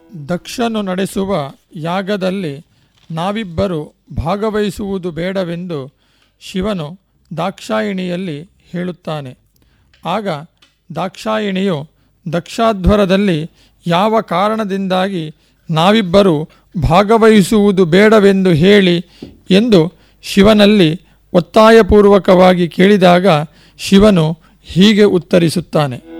ದಕ್ಷನು ನಡೆಸುವ ಯಾಗದಲ್ಲಿ ನಾವಿಬ್ಬರು ಭಾಗವಹಿಸುವುದು ಬೇಡವೆಂದು ಶಿವನು ದಾಕ್ಷಾಯಿಣಿಯಲ್ಲಿ ಹೇಳುತ್ತಾನೆ. ಆಗ ದಾಕ್ಷಾಯಿಣಿಯು ದಕ್ಷಾಧ್ವರದಲ್ಲಿ ಯಾವ ಕಾರಣದಿಂದಾಗಿ ನಾವಿಬ್ಬರು ಭಾಗವಹಿಸುವುದು ಬೇಡವೆಂದು ಹೇಳಿ ಎಂದು ಶಿವನಲ್ಲಿ ಒತ್ತಾಯಪೂರ್ವಕವಾಗಿ ಕೇಳಿದಾಗ ಶಿವನು ಹೀಗೆ ಉತ್ತರಿಸುತ್ತಾನೆ.